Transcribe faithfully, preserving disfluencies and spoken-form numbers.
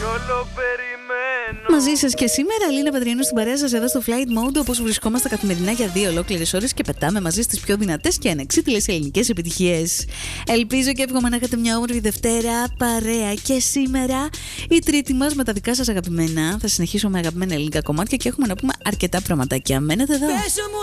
Μαζί σας και σήμερα, Αλίνα Πετριανού στην παρέα σας εδώ στο Flight Mode, όπως βρισκόμαστε καθημερινά για δύο ολόκληρες ώρες και πετάμε μαζί στις πιο δυνατές και ανεξίτηλες ελληνικές επιτυχίες. Ελπίζω και εύχομαι να έχετε μια όμορφη Δευτέρα παρέα και σήμερα η τρίτη μας με τα δικά σας αγαπημένα. Θα συνεχίσω με αγαπημένα ελληνικά κομμάτια και έχουμε να πούμε αρκετά πραγματάκια. Μένετε εδώ.